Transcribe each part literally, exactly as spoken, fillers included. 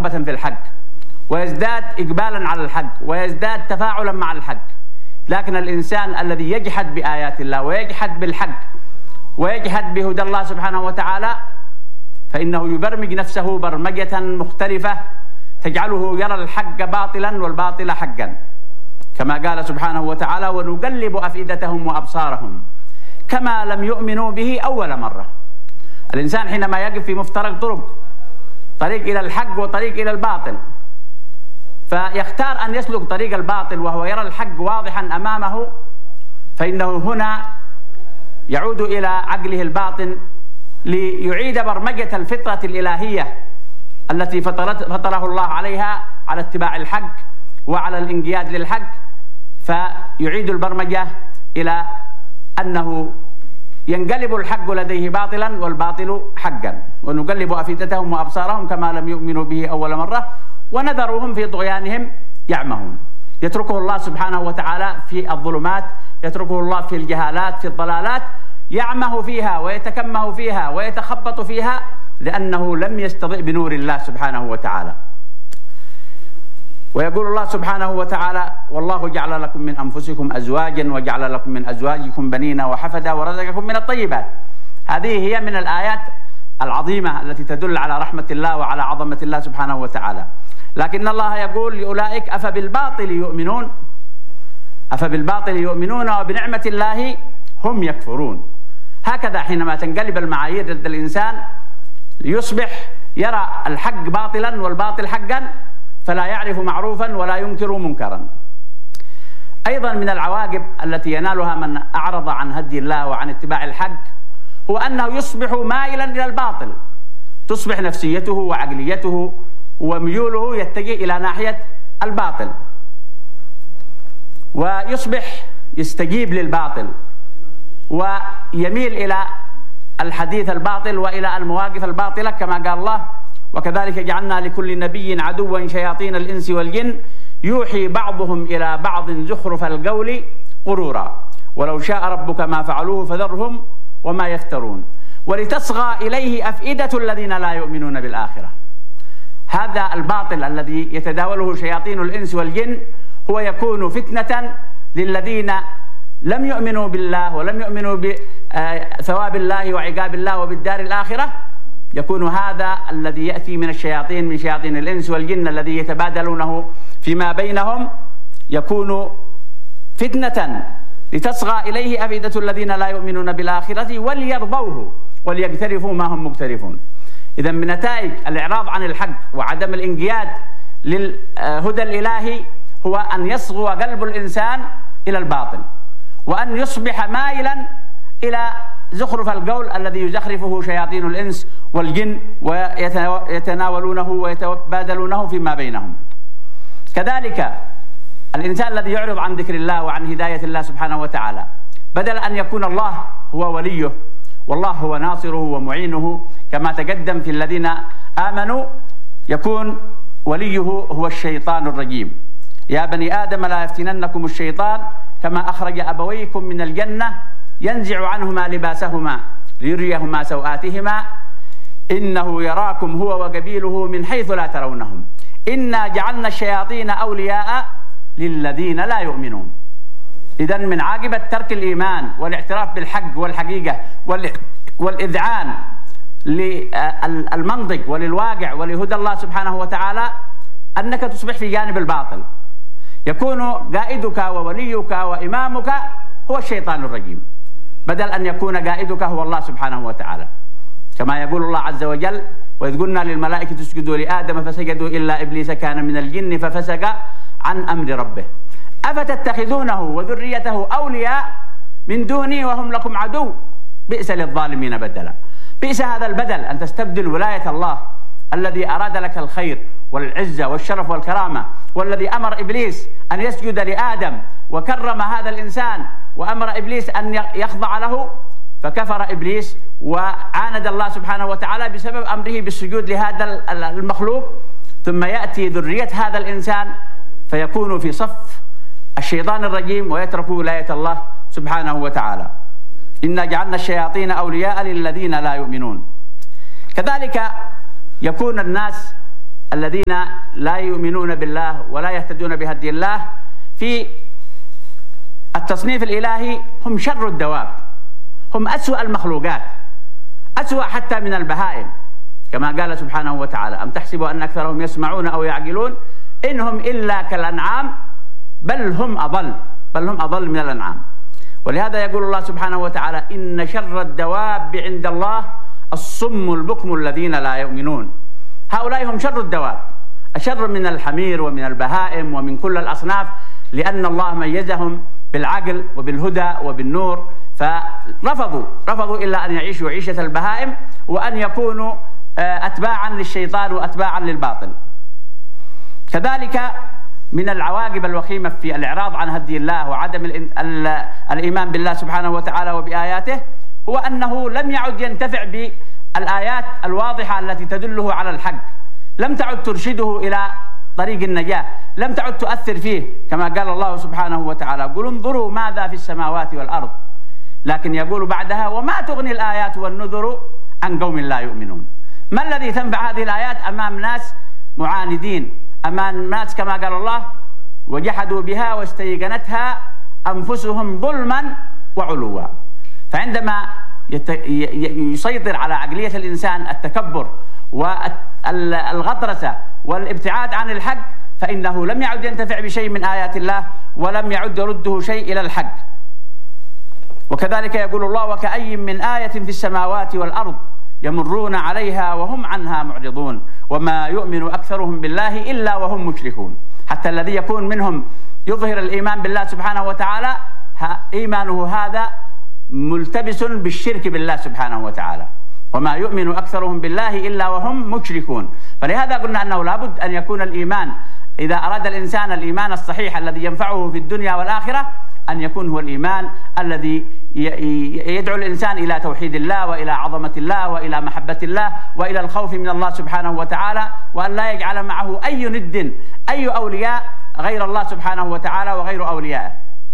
رغبة في الحق، ويزداد إقبالا على الحق، ويزداد تفاعلا مع الحق. لكن الإنسان الذي يجحد بآيات الله ويجحد بالحق ويجحد بهدى الله سبحانه وتعالى فإنه يبرمج نفسه برمجة مختلفة تجعله يرى الحق باطلا والباطل حقا، كما قال سبحانه وتعالى: ونقلب أفئدتهم وأبصارهم كما لم يؤمنوا به أول مرة. الإنسان حينما يقف في مفترق طرق، طريق إلى الحق وطريق إلى الباطل، فيختار أن يسلك طريق الباطل وهو يرى الحق واضحا أمامه، فإنه هنا يعود إلى عقله الباطن ليعيد برمجة الفطرة الإلهية التي فطره الله عليها على اتباع الحق وعلى الانقياد للحق، فيعيد البرمجة إلى أنه ينقلب الحق لديه باطلا والباطل حقا. ونقلب أفئدتهم وأبصارهم كما لم يؤمنوا به أول مرة ونذرهم في طغيانهم يعمهون. يتركه الله سبحانه وتعالى في الظلمات، يتركه الله في الجهالات، في الضلالات، يعمه فيها ويتكمه فيها ويتخبط فيها لأنه لم يستضئ بنور الله سبحانه وتعالى. ويقول الله سبحانه وتعالى: والله جعل لكم من أنفسكم أزواجا وجعل لكم من أزواجكم بنين وحفدا ورزقكم من الطيبات. هذه هي من الآيات العظيمة التي تدل على رحمة الله وعلى عظمة الله سبحانه وتعالى. لكن الله يقول لأولئك: أفبالباطل يؤمنون أفبالباطل يؤمنون وبنعمة الله هم يكفرون. هكذا حينما تنقلب المعايير ضد الإنسان يصبح يرى الحق باطلا والباطل حقا، فلا يعرف معروفا ولا ينكر منكرا. أيضا من العواقب التي ينالها من أعرض عن هدي الله وعن اتباع الحق هو أنه يصبح مائلا إلى الباطل، تصبح نفسيته وعقليته وميوله يتجه إلى ناحية الباطل، ويصبح يستجيب للباطل ويميل إلى الحديث الباطل وإلى المواقف الباطلة، كما قال الله: وكذلك جعلنا لكل نبي عدوا شياطين الإنس والجن يوحي بعضهم إلى بعض زخرف القول غرورا ولو شاء ربك ما فعلوه فذرهم وما يفترون ولتصغى إليه أفئدة الذين لا يؤمنون بالآخرة. هذا الباطل الذي يتداوله شياطين الإنس والجن هو يكون فتنة للذين لم يؤمنوا بالله ولم يؤمنوا بثواب الله وعقاب الله وبالدار الآخرة. يكون هذا الذي يأتي من الشياطين من شياطين الإنس والجن الذي يتبادلونه فيما بينهم يكون فتنة لتصغى إليه أفئدة الذين لا يؤمنون بالآخرة وليرضوه وليقترفوا ما هم مقترفون. إذا من نتائج الإعراض عن الحق وعدم الانقياد للهدى الإلهي هو أن يصغو قلب الإنسان إلى الباطل، وأن يصبح مائلا إلى زخرف القول الذي يزخرفه شياطين الإنس والجن ويتناولونه ويتبادلونه فيما بينهم. كذلك الإنسان الذي يعرض عن ذكر الله وعن هداية الله سبحانه وتعالى، بدل أن يكون الله هو وليه والله هو ناصره ومعينه كما تقدم في الذين آمنوا، يكون وليه هو الشيطان الرجيم. يا بني آدم لا يفتننكم الشيطان كما أخرج أبويكم من الجنة ينزع عنهما لباسهما ليريهما سوآتهما إنه يراكم هو وقبيله من حيث لا ترونهم إنا جعلنا الشياطين أولياء للذين لا يؤمنون. إذن من عاقبة ترك الإيمان والاعتراف بالحق والحقيقة والإذعان للمنطق وللواقع ولهدى الله سبحانه وتعالى أنك تصبح في جانب الباطل، يكون قائدك ووليك وإمامك هو الشيطان الرجيم، بدل أن يكون قائدك هو الله سبحانه وتعالى، كما يقول الله عز وجل: وإذ قلنا للملائكة اسجدوا لآدم فسجدوا إلا إبليس كان من الجن ففسق عن أمر ربه أفتتخذونه وذريته أولياء من دوني وهم لكم عدو بئس للظالمين بدلا. بئس هذا البدل أن تستبدل ولاية الله الذي أراد لك الخير والعزة والشرف والكرامة، والذي أمر إبليس أن يسجد لآدم وكرم هذا الإنسان وأمر إبليس أن يخضع له، فكفر إبليس وعاند الله سبحانه وتعالى بسبب أمره بالسجود لهذا المخلوق، ثم يأتي ذرية هذا الإنسان فيكون في صف الشيطان الرجيم ويترك ولاية الله سبحانه وتعالى. إنا جعلنا الشياطين أولياء للذين لا يؤمنون. كذلك يكون الناس الذين لا يؤمنون بالله ولا يهتدون بهدي الله في التصنيف الإلهي هم شر الدواب، هم أسوأ المخلوقات، أسوأ حتى من البهائم، كما قال سبحانه وتعالى: أم تحسبوا أن أكثرهم يسمعون أو يعقلون إنهم إلا كالأنعام بل هم أضل بل هم أضل من الأنعام. ولهذا يقول الله سبحانه وتعالى: إن شر الدواب عند الله الصم البكم الذين لا يؤمنون. هؤلاء هم شر الدواب، أشر من الحمير ومن البهائم ومن كل الأصناف، لأن الله ميزهم بالعقل وبالهدى وبالنور، فرفضوا رفضوا إلا أن يعيشوا عيشة البهائم وأن يكونوا أتباعا للشيطان وأتباعا للباطل. كذلك من العواقب الوخيمة في الإعراض عن هدي الله وعدم الإيمان بالله سبحانه وتعالى وبآياته هو أنه لم يعد ينتفع بالآيات الواضحة التي تدله على الحق، لم تعد ترشده إلى طريق النجاة، لم تعد تؤثر فيه، كما قال الله سبحانه وتعالى: قل انظروا ماذا في السماوات والأرض. لكن يقول بعدها: وما تغني الآيات والنذر عن قوم لا يؤمنون. ما الذي تنفع هذه الآيات أمام ناس معاندين، أمام ناس كما قال الله: وجحدوا بها واستيقنتها أنفسهم ظلما وعلوا. فعندما يسيطر على عقلية الإنسان التكبر والغطرسة والابتعاد عن الحق، فإنه لم يعد ينتفع بشيء من آيات الله ولم يعد يرده شيء إلى الحق. وكذلك يقول الله: وكأي من آية في السماوات والأرض يمرون عليها وهم عنها معرضون وما يؤمن أكثرهم بالله إلا وهم مشركون. حتى الذي يكون منهم يظهر الإيمان بالله سبحانه وتعالى إيمانه هذا ملتبس بالشرك بالله سبحانه وتعالى، وما يؤمن أكثرهم بالله إلا وهم مشركون. فلهذا قلنا أنه لابد أن يكون الإيمان، إذا أراد الإنسان الإيمان الصحيح الذي ينفعه في الدنيا والآخرة، أن يكون هو الإيمان الذي يدعو الإنسان إلى توحيد الله وإلى عظمة الله وإلى محبة الله وإلى الخوف من الله سبحانه وتعالى، وأن لا يجعل معه أي ند أي أولياء غير الله سبحانه وتعالى وغير أوليائه.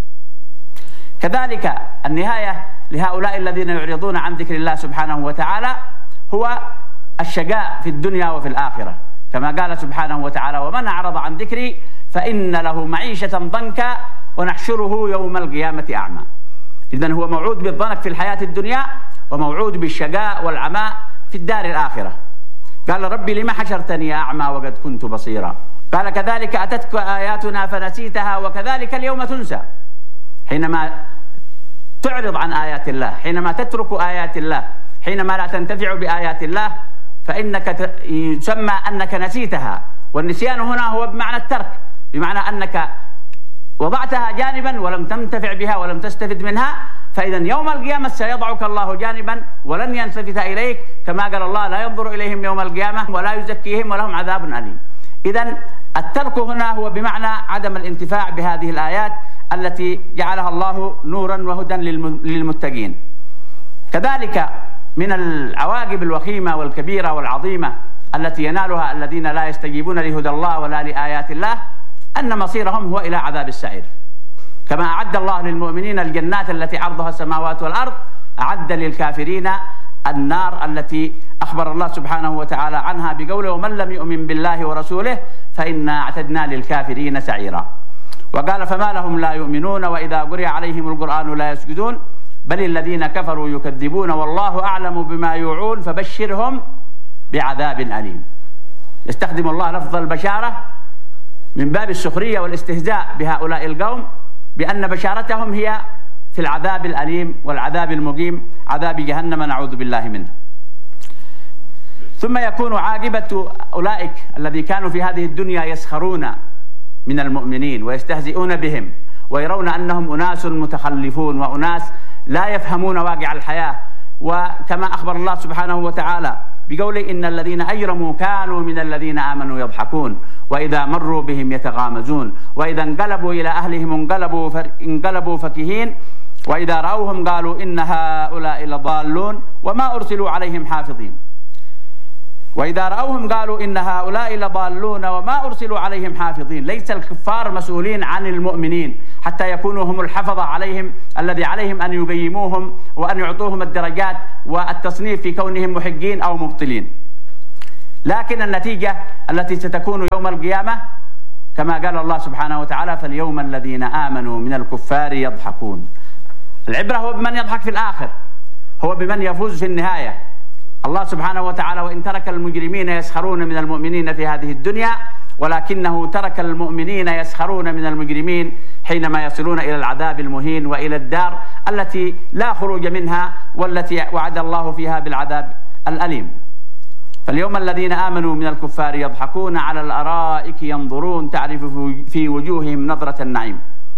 كذلك النهاية لهؤلاء الذين يعرضون عن ذكر الله سبحانه وتعالى هو الشقاء في الدنيا وفي الآخرة، كما قال سبحانه وتعالى: ومن أعرض عن ذكري فإن له معيشة ضنكا ونحشره يوم القيامة أعمى. إذن هو موعود بالضنك في الحياة الدنيا وموعود بالشقاء والعماء في الدار الآخرة. قال: ربي لما حشرتني أعمى وقد كنت بصيرا. قال: كذلك أتتك آياتنا فنسيتها وكذلك اليوم تنسى. حينما تعرض عن آيات الله، حينما تترك آيات الله، حينما لا تنتفع بآيات الله، فإنك يسمى أنك نسيتها. والنسيان هنا هو بمعنى الترك، بمعنى أنك وضعتها جانبا ولم تنتفع بها ولم تستفد منها، فإذا يوم القيامة سيضعك الله جانبا ولن يلتفت إليك، كما قال الله: لا ينظر إليهم يوم القيامة ولا يزكيهم ولهم عذاب أليم. إذن الترك هنا هو بمعنى عدم الانتفاع بهذه الآيات التي جعلها الله نورا وهدى للمتقين. كذلك من العواقب الوخيمة والكبيرة والعظيمة التي ينالها الذين لا يستجيبون لهدى الله ولا لآيات الله أن مصيرهم هو إلى عذاب السعير. كما أعد الله للمؤمنين الجنات التي عرضها السماوات والأرض، أعد للكافرين النار التي أخبر الله سبحانه وتعالى عنها بقوله: ومن لم يؤمن بالله ورسوله فإنا أعتدنا للكافرين سعيرا. وقال: فما لهم لا يؤمنون وإذا قرئ عليهم القرآن لا يسجدون بل الذين كفروا يكذبون والله أعلم بما يوعون فبشرهم بعذاب أليم. يستخدم الله لفظ البشارة من باب السخرية والاستهزاء بهؤلاء القوم، بأن بشارتهم هي في العذاب الأليم والعذاب المقيم، عذاب جهنم نعوذ بالله منه. ثم يكون عاقبة أولئك الذين كانوا في هذه الدنيا يسخرون من المؤمنين ويستهزئون بهم ويرون أنهم أناس متخلفون وأناس لا يفهمون واقع الحياة، وكما أخبر الله سبحانه وتعالى بقوله: إن الذين أجرموا كانوا من الذين آمنوا يضحكون وإذا مروا بهم يتغامزون وإذا انقلبوا إلى أهلهم انقلبوا, انقلبوا فكهين وإذا رأوهم قالوا إن هؤلاء لضالون وما أرسلوا عليهم حافظين. وإذا رأوهم قالوا إن هؤلاء لضالون وما أرسلوا عليهم حافظين. ليس الكفار مسؤولين عن المؤمنين حتى يكونوا هم الحفظة عليهم، الذي عليهم أن يقيموهم وأن يعطوهم الدرجات والتصنيف في كونهم محقين أو مبطلين. لكن النتيجة التي ستكون يوم القيامة كما قال الله سبحانه وتعالى: فاليوم الذين آمنوا من الكفار يضحكون. العبرة هو بمن يضحك في الآخر، هو بمن يفوز في النهاية. الله سبحانه وتعالى: وإن ترك المجرمين يسخرون من المؤمنين في هذه الدنيا ولكنه ترك المؤمنين يسخرون من المجرمين حينما يصلون إلى العذاب المهين وإلى الدار التي لا خروج منها والتي وعد الله فيها بالعذاب الأليم. فاليوم الذين آمنوا من الكفار يضحكون على الأرائك ينظرون تعرف في وجوههم نظرة النعيم.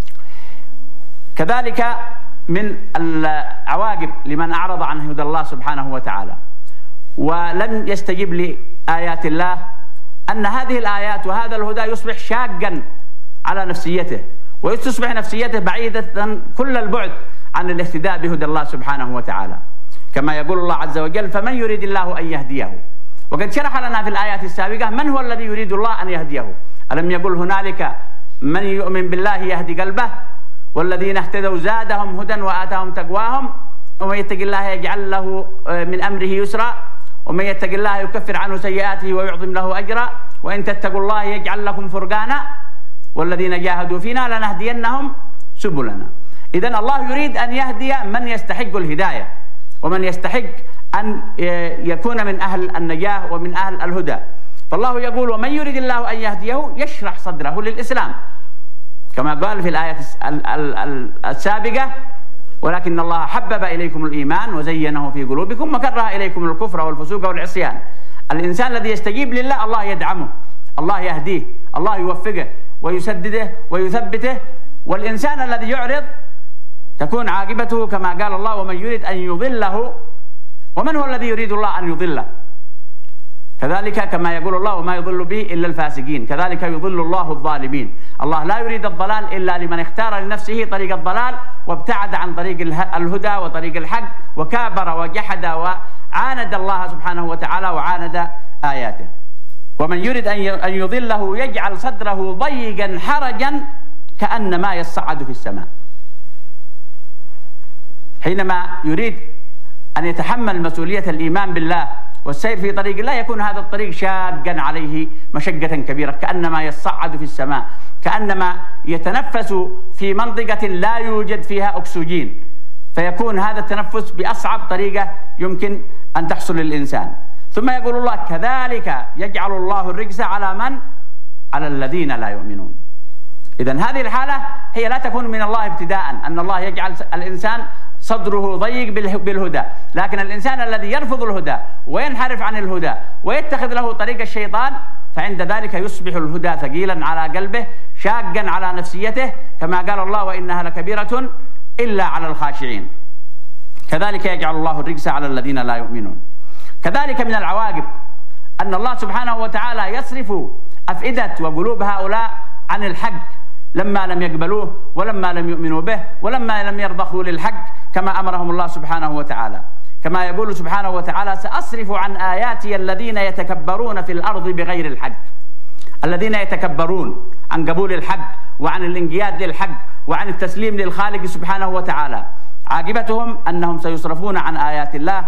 كذلك من العواقب لمن أعرض عن هدى الله سبحانه وتعالى ولم يستجب لآيات الله أن هذه الآيات وهذا الهدى يصبح شاقا على نفسيته، وتصبح نفسيته بعيدة كل البعد عن الاهتداء بهدى الله سبحانه وتعالى، كما يقول الله عز وجل: فمن يريد الله أن يهديه. وقد شرح لنا في الآيات السابقة من هو الذي يريد الله أن يهديه. ألم يقل هنالك: من يؤمن بالله يهدي قلبه والذين اهتدوا زادهم هدى وآتاهم تقواهم ومن يتق الله يجعل له من أمره يسرا ومن يتق الله يكفر عنه سيئاته ويعظم له أجرا وإن تتقوا الله يجعل لكم فرقانا والذين جاهدوا فينا لنهدينهم سبلنا. إذن الله يريد أن يهدي من يستحق الهداية ومن يستحق أن يكون من أهل النجاة ومن أهل الهدى. فالله يقول: ومن يريد الله أن يهديه يشرح صدره للإسلام، كما قال في الآية السابقة: ولكن الله حبب إليكم الإيمان وزينه في قلوبكم وكره إليكم الكفر والفسوق والعصيان. الإنسان الذي يستجيب لله الله يدعمه، الله يهديه، الله يوفقه ويسدده ويثبته. والإنسان الذي يعرض تكون عاقبته كما قال الله: ومن يريد أن يضله. ومن هو الذي يريد الله أن يضله؟ كذلك كما يقول الله: وما يضل به إلا الفاسقين. كذلك يضل الله الظالمين. الله لا يريد الضلال إلا لمن اختار لنفسه طريق الضلال وابتعد عن طريق الهدى وطريق الحق وكابر وجحد وعاند الله سبحانه وتعالى وعاند آياته. ومن يريد أن يضله يجعل صدره ضيقا حرجا كأنما يصعد في السماء. حينما يريد أن يتحمل مسؤولية الإيمان بالله والسير في طريق الله يكون هذا الطريق شاقا عليه مشقة كبيرة كأنما يصعد في السماء، كأنما يتنفس في منطقة لا يوجد فيها أكسجين، فيكون هذا التنفس بأصعب طريقة يمكن أن تحصل للإنسان. ثم يقول الله: كذلك يجعل الله الرجس على من؟ على الذين لا يؤمنون. إذن هذه الحالة هي لا تكون من الله ابتداء، أن الله يجعل الإنسان صدره ضيق بالهدى، لكن الإنسان الذي يرفض الهدى وينحرف عن الهدى ويتخذ له طريق الشيطان فعند ذلك يصبح الهدى ثقيلا على قلبه شاقا على نفسيته، كما قال الله: وإنها لكبيرة إلا على الخاشعين. كذلك يجعل الله الرجس على الذين لا يؤمنون. كذلك من العواقب أن الله سبحانه وتعالى يصرف أفئدة وقلوب هؤلاء عن الحق لما لم يقبلوه ولما لم يؤمنوا به ولما لم يرضخوا للحق كما أمرهم الله سبحانه وتعالى، كما يقول سبحانه وتعالى: سأصرف عن آياتي الذين يتكبرون في الأرض بغير الحق. الذين يتكبرون عن قبول الحق وعن الانقياد للحق وعن التسليم للخالق سبحانه وتعالى عاقبتهم أنهم سيصرفون عن آيات الله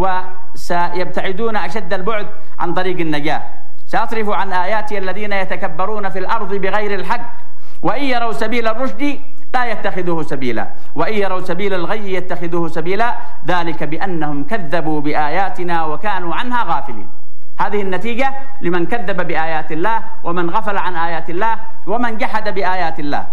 وسيبتعدون أشد البعد عن طريق النجاة. سأصرف عن آياتي الذين يتكبرون في الأرض بغير الحق وإن يروا سبيل الرشد لا يتخذوه سبيلا وإن يروا سبيل الغي يتخذوه سبيلا ذلك بأنهم كذبوا بآياتنا وكانوا عنها غافلين. هذه النتيجة لمن كذب بآيات الله ومن غفل عن آيات الله ومن جحد بآيات الله.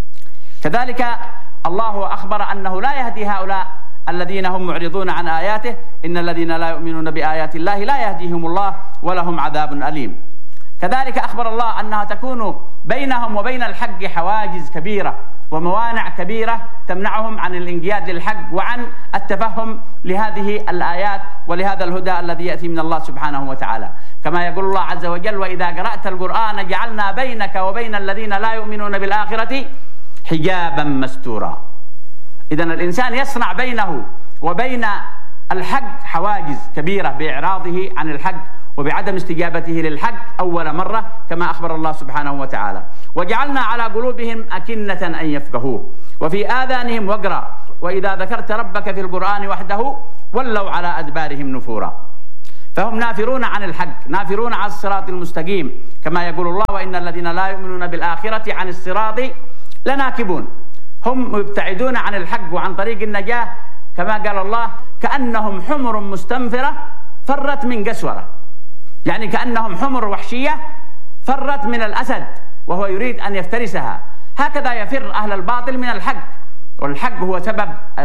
كذلك الله أخبر أنه لا يهدي هؤلاء الذين هم معرضون عن آياته: إن الذين لا يؤمنون بآيات الله لا يهديهم الله ولهم عذاب أليم. كذلك أخبر الله أنها تكون بينهم وبين الحق حواجز كبيرة وموانع كبيرة تمنعهم عن الانقياد للحق وعن التفهم لهذه الآيات ولهذا الهدى الذي يأتي من الله سبحانه وتعالى، كما يقول الله عز وجل: وإذا قرأت القرآن جعلنا بينك وبين الذين لا يؤمنون بالآخرة حجابا مستورا. إذن الإنسان يصنع بينه وبين الحق حواجز كبيرة بإعراضه عن الحق وبعدم استجابته للحق أول مرة، كما أخبر الله سبحانه وتعالى: وجعلنا على قلوبهم أكنة أن يفقهوه وفي آذانهم وقرا وإذا ذكرت ربك في القرآن وحده ولوا على أدبارهم نفورا. فهم نافرون عن الحق، نافرون عن الصراط المستقيم، كما يقول الله: وإن الذين لا يؤمنون بالآخرة عن الصراط لناكبون. هم مبتعدون عن الحق وعن طريق النجاة، كما قال الله: كأنهم حمر مستنفرة فرت من قسورة. يعني كأنهم حمر وحشية فرت من الأسد وهو يريد أن يفترسها. هكذا يفر أهل الباطل من الحق، والحق هو سبب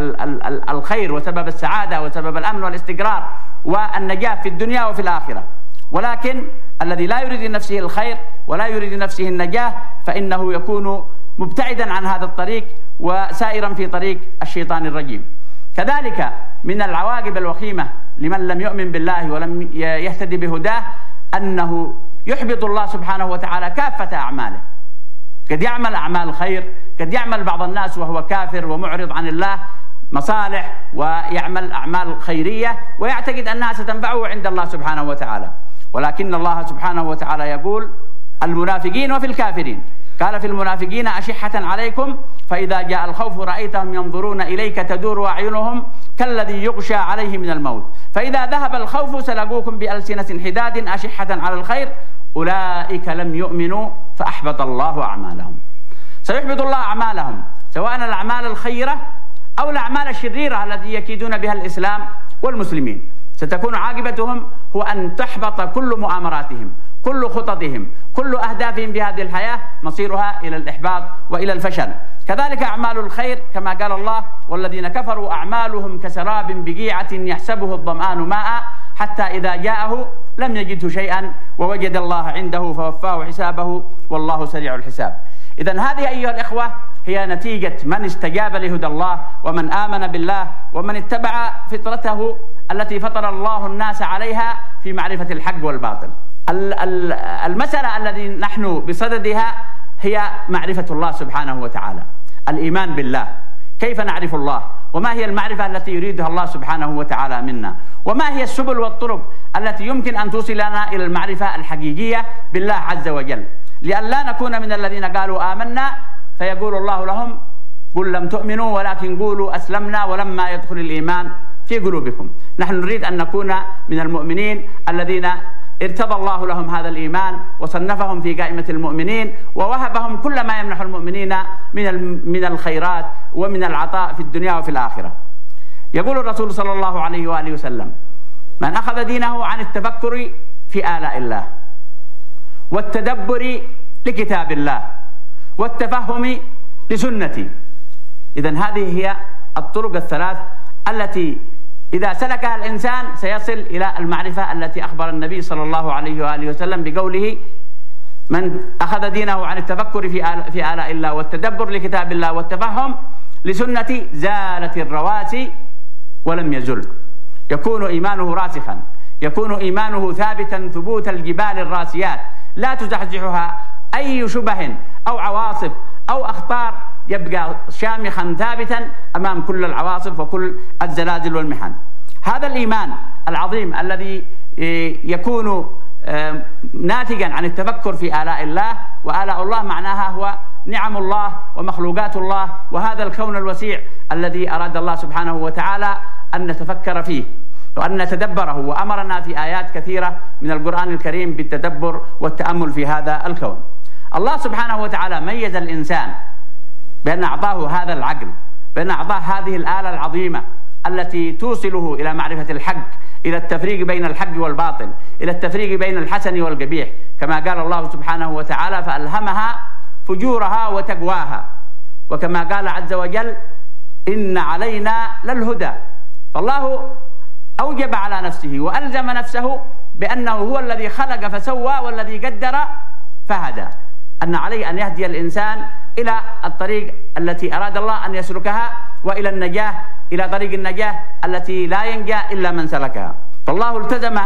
الخير وسبب السعادة وسبب الأمن والاستقرار والنجاة في الدنيا وفي الآخرة. ولكن الذي لا يريد لنفسه الخير ولا يريد لنفسه النجاة فإنه يكون مبتعدا عن هذا الطريق وسائرا في طريق الشيطان الرجيم. كذلك من العواقب الوخيمة لمن لم يؤمن بالله ولم يهتدي بهداه أنه يحبط الله سبحانه وتعالى كافة أعماله. قد يعمل أعمال خير، قد يعمل بعض الناس وهو كافر ومعرض عن الله مصالح ويعمل أعمال خيرية ويعتقد أنها ستنفعه عند الله سبحانه وتعالى، ولكن الله سبحانه وتعالى يقول: المنافقين وفي الكافرين. قال: في المنافقين أشحة عليكم فإذا جاء الخوف رأيتهم ينظرون إليك تدور أعينهم كالذي يغشى عليه من الموت فإذا ذهب الخوف سلقوكم بألسنة حداد أشحة على الخير أولئك لم يؤمنوا فأحبط الله أعمالهم. سيحبط الله أعمالهم، سواء الأعمال الخيرة أو الأعمال الشريرة التي يكيدون بها الإسلام والمسلمين. ستكون عاقبتهم هو أن تحبط كل مؤامراتهم، كل خططهم، كل أهدافهم في هذه الحياة مصيرها إلى الإحباط وإلى الفشل. كذلك أعمال الخير كما قال الله: والذين كفروا أعمالهم كسراب بقيعة يحسبه الظمآن ماء حتى إذا جاءه لم يجده شيئا ووجد الله عنده فوفاه حسابه والله سريع الحساب. إذن هذه أيها الإخوة هي نتيجة من استجاب لهدى الله ومن آمن بالله ومن اتبع فطرته التي فطر الله الناس عليها في معرفة الحق والباطل. المسألة التي نحن بصددها هي معرفة الله سبحانه وتعالى، الإيمان بالله. كيف نعرف الله؟ وما هي المعرفة التي يريدها الله سبحانه وتعالى منا؟ وما هي السبل والطرق التي يمكن أن توصلنا إلى المعرفة الحقيقية بالله عز وجل، لأن لا نكون من الذين قالوا آمنا فيقول الله لهم: قل لم تؤمنوا ولكن قولوا أسلمنا ولما يدخل الإيمان في قلوبكم. نحن نريد أن نكون من المؤمنين الذين ارتضى الله لهم هذا الإيمان وصنفهم في قائمة المؤمنين ووهبهم كل ما يمنح المؤمنين من من الخيرات ومن العطاء في الدنيا وفي الآخرة. يقول الرسول صلى الله عليه وآله وسلم: من أخذ دينه عن التفكر في آلاء الله والتدبر لكتاب الله والتفهم لسنتي. إذن هذه هي الطرق الثلاث التي إذا سلكها الإنسان سيصل إلى المعرفة التي أخبر النبي صلى الله عليه وآله وسلم بقوله: من أخذ دينه عن التفكر في آل في آلاء الله والتدبر لكتاب الله والتفهم لسنتي زالت الرواسي ولم يزل. يكون إيمانه راسخا، يكون إيمانه ثابتا ثبوت الجبال الراسيات لا تزحزحها أي شبه أو عواصف أو أخطار، يبقى شامخا ثابتا أمام كل العواصف وكل الزلازل والمحن. هذا الإيمان العظيم الذي يكون ناتجا عن التفكر في آلاء الله، وآلاء الله معناها هو نعم الله ومخلوقات الله وهذا الكون الوسيع الذي أراد الله سبحانه وتعالى أن نتفكر فيه وأن نتدبره، وأمرنا في آيات كثيرة من القرآن الكريم بالتدبر والتأمل في هذا الكون. الله سبحانه وتعالى ميز الإنسان بأن أعطاه هذا العقل، بأن أعطاه هذه الآلة العظيمة التي توصله إلى معرفة الحق، إلى التفريق بين الحق والباطل، إلى التفريق بين الحسن والقبيح، كما قال الله سبحانه وتعالى: فألهمها فجورها وتقواها. وكما قال عز وجل: إن علينا للهدى. فالله أوجب على نفسه وألزم نفسه بأنه هو الذي خلق فسوى والذي قدر فهدى، أن عليه أن يهدي الإنسان إلى الطريق التي أراد الله أن يسلكها وإلى النجاة، إلى طريق النجاة التي لا ينجى إلا من سلكها. فالله التزم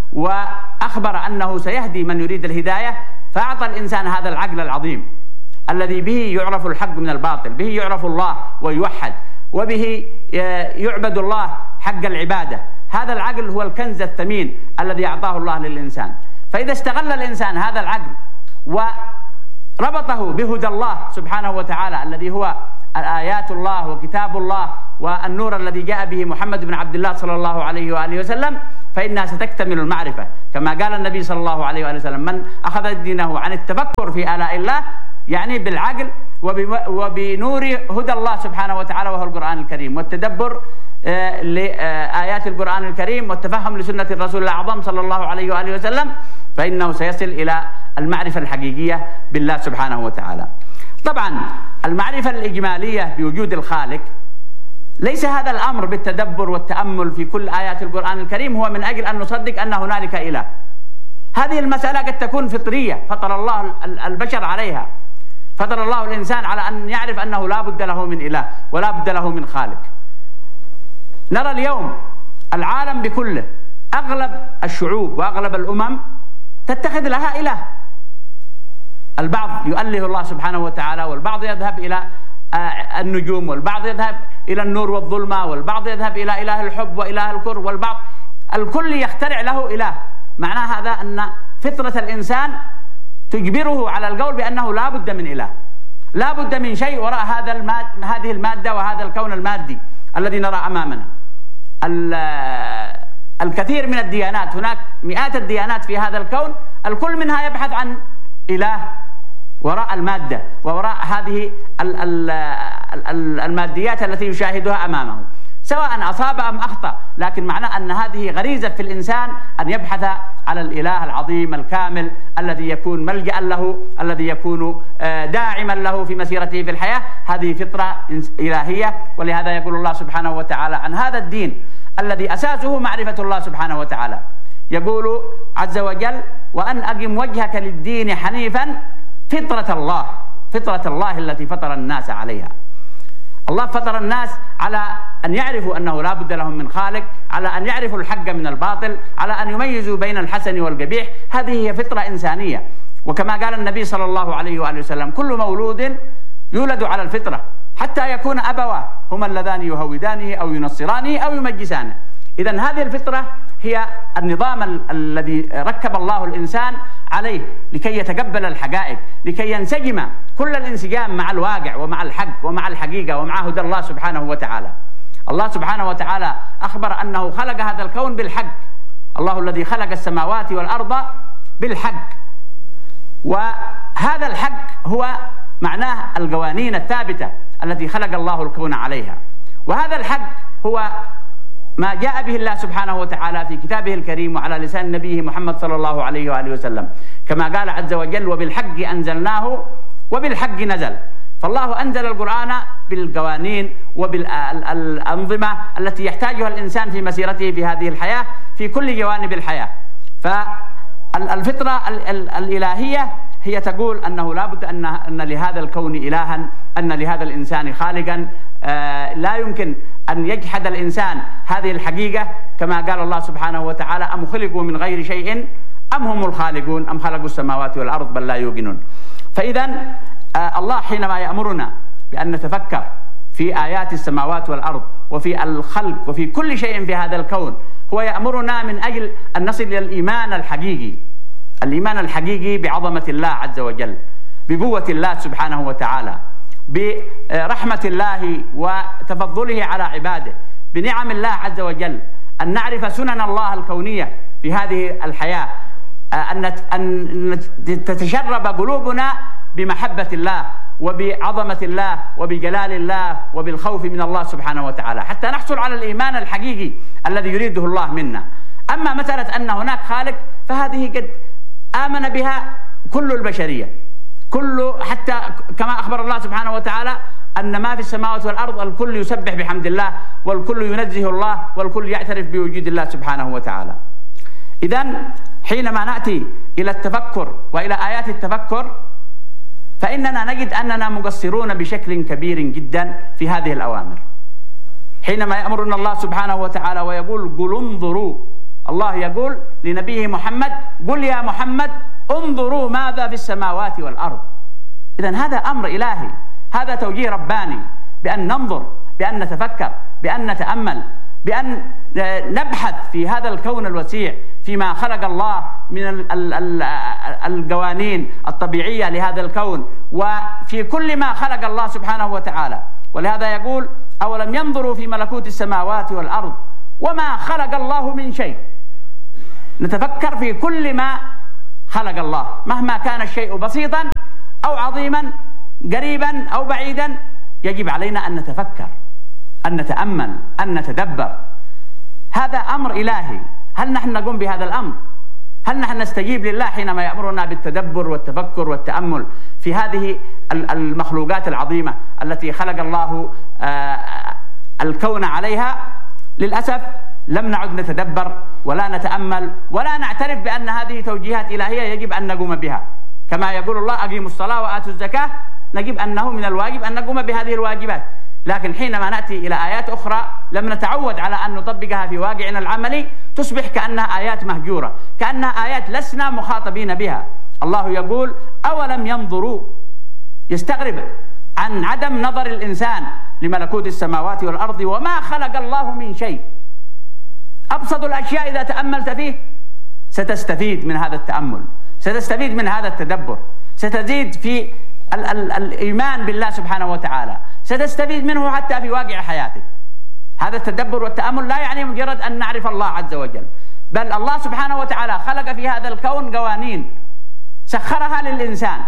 وأخبر أنه سيهدي من يريد الهداية، فأعطى الإنسان هذا العقل العظيم الذي به يعرف الحق من الباطل، به يعرف الله ويوحد، وبه يعبد الله حق العبادة. هذا العقل هو الكنز الثمين الذي أعطاه الله للإنسان. فإذا استغل الإنسان هذا العقل وربطه بهدى الله سبحانه وتعالى الذي هو آيات الله وكتاب الله والنور الذي جاء به محمد بن عبد الله صلى الله عليه وآله وسلم، فإنها ستكتمل المعرفة، كما قال النبي صلى الله عليه وآله وسلم: من أخذ دينه عن التفكر في آلاء الله، يعني بالعقل وبنور هدى الله سبحانه وتعالى وهو القرآن الكريم، والتدبر لآيات القرآن الكريم والتفهم لسنة الرسول الأعظم صلى الله عليه وآله وسلم، فإنه سيصل إلى المعرفة الحقيقية بالله سبحانه وتعالى. طبعا المعرفة الإجمالية بوجود الخالق ليس هذا الأمر بالتدبر والتأمل في كل آيات القرآن الكريم هو من أجل أن نصدق أن هنالك إله. هذه المسألة قد تكون فطرية، فطر الله البشر عليها، فطر الله الإنسان على أن يعرف أنه لا بد له من إله ولا بد له من خالق. نرى اليوم العالم بكله، أغلب الشعوب وأغلب الأمم تتخذ لها إله. البعض يؤله الله سبحانه وتعالى، والبعض يذهب إلى النجوم، والبعض يذهب إلى النور والظلمة، والبعض يذهب إلى إله الحب وإله الكره، والبعض الكل يخترع له إله. معنى هذا أن فطرة الإنسان تجبره على القول بأنه لا بد من إله، لا بد من شيء وراء هذا الماد هذه المادة وهذا الكون المادي الذي نرى أمامنا. الكثير من الديانات، هناك مئات الديانات في هذا الكون، الكل منها يبحث عن إله وراء المادة ووراء هذه الماديات التي يشاهدها أمامه، سواء أصاب أم أخطأ، لكن معنى أن هذه غريزة في الإنسان أن يبحث على الإله العظيم الكامل الذي يكون ملجأ له، الذي يكون داعما له في مسيرته في الحياة. هذه فطرة إلهية، ولهذا يقول الله سبحانه وتعالى عن هذا الدين الذي أساسه معرفة الله سبحانه وتعالى، يقول عز وجل: وأن أقم وجهك للدين حنيفا فطرة الله، فطرة الله التي فطر الناس عليها. الله فطر الناس على أن يعرفوا أنه لا بد لهم من خالق، على أن يعرفوا الحق من الباطل، على أن يميزوا بين الحسن والقبيح. هذه هي فطرة إنسانية، وكما قال النبي صلى الله عليه وآله وسلم: كل مولود يولد على الفطرة حتى يكون أبواه هما اللذان يهودانه أو ينصرانه أو يمجسانه. إذن هذه الفطرة هي النظام ال الذي ركب الله الإنسان عليه لكي يتقبل الحقائق، لكي ينسجم كل الانسجام مع الواقع ومع الحق ومع الحقيقة ومع هدى الله سبحانه وتعالى. الله سبحانه وتعالى أخبر أنه خلق هذا الكون بالحق، الله الذي خلق السماوات والأرض بالحق، وهذا الحق هو معناه القوانين الثابتة التي خلق الله الكون عليها. وهذا الحق هو ما جاء به الله سبحانه وتعالى في كتابه الكريم وعلى لسان نبيه محمد صلى الله عليه وآله وسلم، كما قال عز وجل: وبالحق أنزلناه وبالحق نزل. فالله أنزل القرآن بالقوانين وبالأنظمة التي يحتاجها الإنسان في مسيرته في هذه الحياة في كل جوانب الحياة. فالفطرة الإلهية هي تقول أنه لا بد أن, أن لهذا الكون إلها، أن لهذا الإنسان خالقا. آه لا يمكن أن يجحد الإنسان هذه الحقيقة، كما قال الله سبحانه وتعالى: أم خلقوا من غير شيء أم هم الخالقون أم خلقوا السماوات والأرض بل لا يوقنون. فإذا آه الله حينما يأمرنا بأن نتفكر في آيات السماوات والأرض وفي الخلق وفي كل شيء في هذا الكون، هو يأمرنا من أجل أن نصل إلى الإيمان الحقيقي، الإيمان الحقيقي بعظمة الله عز وجل، بقوة الله سبحانه وتعالى، برحمة الله وتفضله على عباده، بنعم الله عز وجل، أن نعرف سنن الله الكونية في هذه الحياة، أن تتشرب قلوبنا بمحبة الله وبعظمة الله وبجلال الله وبالخوف من الله سبحانه وتعالى، حتى نحصل على الإيمان الحقيقي الذي يريده الله منا. أما مسألة أن هناك خالق فهذه قد آمن بها كل البشرية، كل حتى كما أخبر الله سبحانه وتعالى أن ما في السماوات والأرض الكل يسبح بحمد الله، والكل ينزه الله، والكل يعترف بوجود الله سبحانه وتعالى. إذن حينما نأتي إلى التفكر وإلى آيات التفكر فإننا نجد أننا مقصرون بشكل كبير جدا في هذه الأوامر. حينما يأمرنا الله سبحانه وتعالى ويقول: قل انظروا، الله يقول لنبيه محمد: قل يا محمد انظروا ماذا في السماوات والأرض. إذن هذا أمر إلهي، هذا توجيه رباني بأن ننظر، بأن نتفكر، بأن نتأمل، بأن نبحث في هذا الكون الوسيع فيما خلق الله من القوانين الطبيعية لهذا الكون، وفي كل ما خلق الله سبحانه وتعالى، ولهذا يقول أولم ينظروا في ملكوت السماوات والأرض وما خلق الله من شيء. نتفكر في كل ما خلق الله مهما كان الشيء بسيطا أو عظيما قريبا أو بعيدا، يجب علينا أن نتفكر، أن نتأمل، أن نتدبر. هذا أمر إلهي. هل نحن نقوم بهذا الأمر؟ هل نحن نستجيب لله حينما يأمرنا بالتدبر والتفكر والتأمل في هذه المخلوقات العظيمة التي خلق الله الكون عليها؟ للأسف لم نعد نتدبر ولا نتأمل ولا نعترف بأن هذه توجيهات إلهية يجب أن نقوم بها. كما يقول الله أقيموا الصلاة وآتوا الزكاة، نجب أنه من الواجب أن نقوم بهذه الواجبات. لكن حينما نأتي إلى آيات أخرى لم نتعود على أن نطبقها في واقعنا العملي تصبح كأنها آيات مهجورة، كأنها آيات لسنا مخاطبين بها. الله يقول أولم ينظروا، يستغرب عن عدم نظر الإنسان لملكوت السماوات والأرض وما خلق الله من شيء. أبسط الأشياء إذا تأملت فيه ستستفيد من هذا التأمل، ستستفيد من هذا التدبر، ستزيد في ال ال الإيمان بالله سبحانه وتعالى، ستستفيد منه حتى في واقع حياتك. هذا التدبر والتأمل لا يعني مجرد أن نعرف الله عز وجل، بل الله سبحانه وتعالى خلق في هذا الكون قوانين سخرها للإنسان.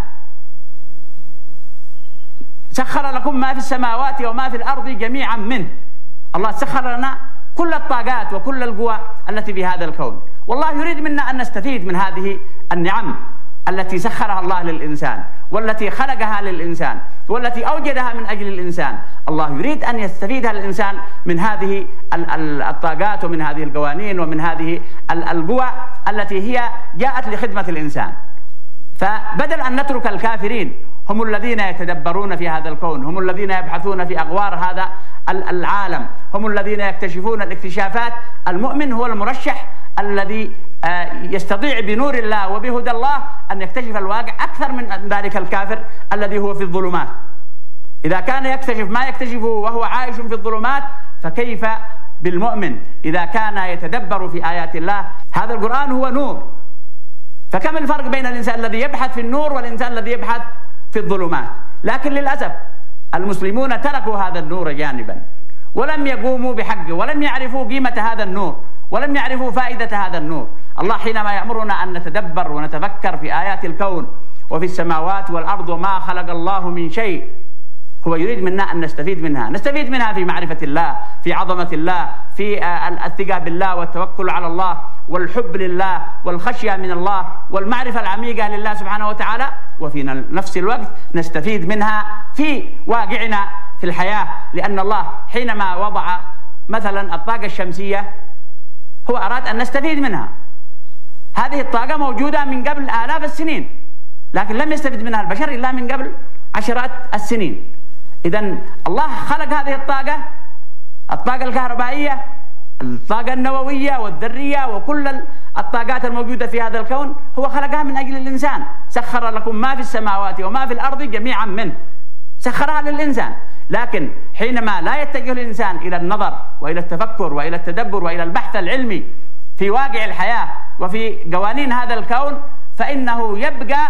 سخر لكم ما في السماوات وما في الأرض جميعا منه. الله سخر لنا كل الطاقات وكل القوى التي في هذا الكون، والله يريد منا أن نستفيد من هذه النعم التي سخرها الله للإنسان والتي خلقها للإنسان والتي أوجدها من أجل الإنسان. الله يريد أن يستفيدها الإنسان من هذه الطاقات ومن هذه القوانين ومن هذه القوى التي هي جاءت لخدمة الإنسان. فبدل أن نترك الكافرين هم الذين يتدبرون في هذا الكون، هم الذين يبحثون في أغوار هذا العالم، هم الذين يكتشفون الاكتشافات، المؤمن هو المرشح الذي يستطيع بنور الله وبهدى الله أن يكتشف الواقع أكثر من ذلك الكافر الذي هو في الظلمات. إذا كان يكتشف ما يكتشفه وهو عايش في الظلمات، فكيف بالمؤمن إذا كان يتدبر في آيات الله؟ هذا القرآن هو نور، فكم الفرق بين الإنسان الذي يبحث في النور والإنسان الذي يبحث في الظلمات؟ لكن للأسف المسلمون تركوا هذا النور جانبا ولم يقوموا بحقه ولم يعرفوا قيمة هذا النور ولم يعرفوا فائدة هذا النور. الله حينما يأمرنا أن نتدبر ونتفكر في آيات الكون وفي السماوات والأرض وما خلق الله من شيء، هو يريد منا أن نستفيد منها، نستفيد منها في معرفة الله، في عظمة الله، في الثقة بالله والتوكل على الله والحب لله والخشية من الله والمعرفة العميقة لله سبحانه وتعالى، وفي نفس الوقت نستفيد منها في واقعنا في الحياة. لأن الله حينما وضع مثلا الطاقة الشمسية هو أراد أن نستفيد منها. هذه الطاقة موجودة من قبل آلاف السنين، لكن لم يستفيد منها البشر إلا من قبل عشرات السنين. إذن الله خلق هذه الطاقة، الطاقة الكهربائية، الطاقة النووية والذرية وكل الطاقات الموجودة في هذا الكون هو خلقها من أجل الإنسان. سخر لكم ما في السماوات وما في الأرض جميعا منه، سخرها للإنسان. لكن حينما لا يتجه الإنسان إلى النظر وإلى التفكر وإلى التدبر وإلى البحث العلمي في واقع الحياة وفي قوانين هذا الكون، فإنه يبقى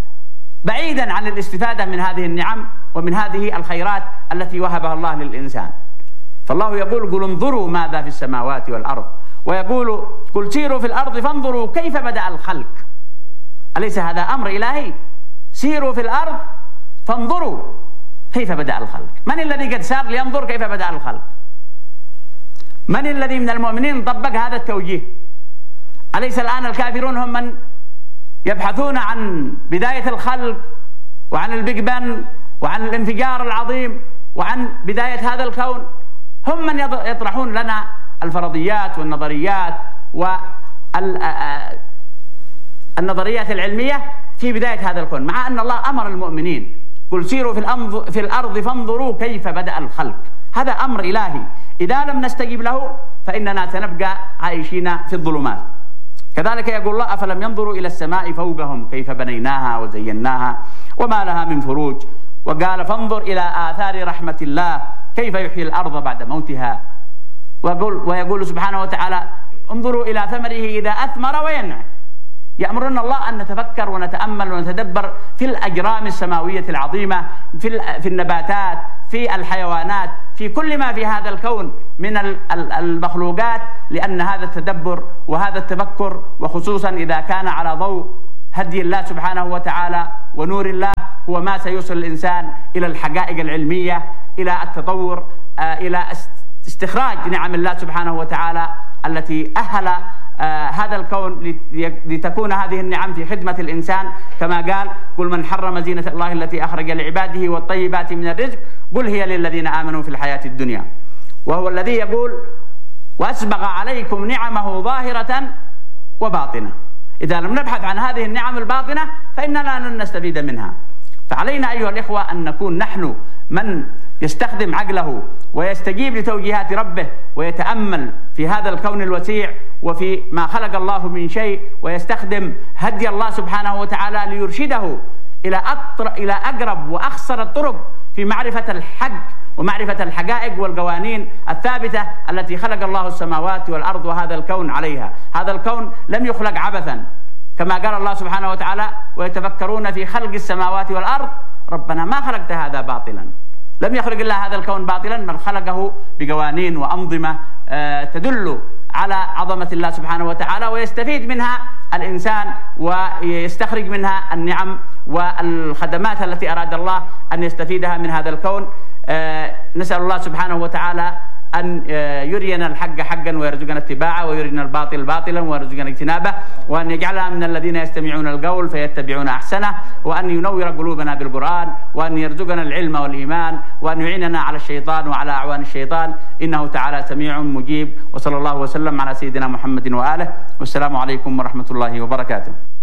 بعيدا عن الاستفادة من هذه النعم ومن هذه الخيرات التي وهبها الله للإنسان. فالله يقول قل انظروا ماذا في السماوات والأرض، ويقول قل سيروا في الأرض فانظروا كيف بدأ الخلق. أليس هذا أمر إلهي؟ سيروا في الأرض فانظروا كيف بدأ الخلق. من الذي قد سار لينظر كيف بدأ الخلق؟ من الذي من المؤمنين طبق هذا التوجيه؟ أليس الآن الكافرون هم من يبحثون عن بداية الخلق وعن البيج بان وعن الانفجار العظيم وعن بداية هذا الكون؟ هم من يطرحون لنا الفرضيات والنظريات والنظريات العلمية في بداية هذا الكون، مع أن الله أمر المؤمنين قل سيروا في, في الأرض فانظروا كيف بدأ الخلق. هذا أمر إلهي، إذا لم نستجيب له فإننا سنبقى عايشين في الظلمات. كذلك يقول الله أفلم ينظروا إلى السماء فوقهم كيف بنيناها وزيناها وما لها من فروج، وقال فانظر إلى آثار رحمة الله كيف يحيي الأرض بعد موتها. ويقول, ويقول سبحانه وتعالى انظروا إلى ثمره إذا أثمر وينعم. يأمرنا الله أن نتفكر ونتأمل ونتدبر في الأجرام السماوية العظيمة، في, في النباتات، في الحيوانات، في كل ما في هذا الكون من المخلوقات، لأن هذا التدبر وهذا التفكر، وخصوصا إذا كان على ضوء هدي الله سبحانه وتعالى ونور الله، هو ما سيوصل الإنسان إلى الحقائق العلمية، إلى التطور، إلى استخراج نعم الله سبحانه وتعالى التي أهل هذا الكون لتكون هذه النعم في خدمة الإنسان، كما قال: قل من حرم زينة الله التي أخرج لعباده والطيبات من الرزق قل هي للذين آمنوا في الحياة الدنيا. وهو الذي يقول: وأسبغ عليكم نعمه ظاهرة وباطنة. إذا لم نبحث عن هذه النعم الباطنة فإننا لن نستفيد منها. فعلينا أيها الإخوة أن نكون نحن من يستخدم عقله ويستجيب لتوجيهات ربه ويتأمل في هذا الكون الوسيع وفي ما خلق الله من شيء، ويستخدم هدي الله سبحانه وتعالى ليرشده إلى أطر إلى أقرب وأخصر الطرق في معرفة الحق ومعرفة الحقائق والقوانين الثابتة التي خلق الله السماوات والأرض وهذا الكون عليها. هذا الكون لم يخلق عبثا، كما قال الله سبحانه وتعالى: ويتفكرون في خلق السماوات والأرض ربنا ما خلقت هذا باطلا. لم يخلق الله هذا الكون باطلا، بل خلقه بقوانين وأنظمة تدل على عظمة الله سبحانه وتعالى، ويستفيد منها الإنسان ويستخرج منها النعم والخدمات التي أراد الله أن يستفيدها من هذا الكون. نسأل الله سبحانه وتعالى أن يرينا الحق حقا ويرزقنا اتباعه، ويرينا الباطل باطلا ويرزقنا اجتنابه، وأن يجعلنا من الذين يستمعون القول فيتبعون أحسنه، وأن ينور قلوبنا بالقرآن، وأن يرزقنا العلم والإيمان، وأن يعيننا على الشيطان وعلى أعوان الشيطان، إنه تعالى سميع مجيب. وصلى الله وسلم على سيدنا محمد وآله، والسلام عليكم ورحمة الله وبركاته.